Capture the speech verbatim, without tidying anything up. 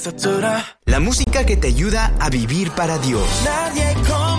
estatura. La música que te ayuda a vivir para Dios. Nadie con